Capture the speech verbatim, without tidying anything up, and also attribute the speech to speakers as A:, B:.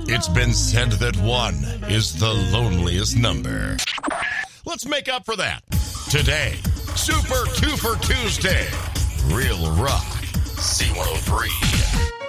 A: It's been said that one is the loneliest number. Let's make up for that. Today, Super Twofer Tuesday. Real Rock, C one oh three.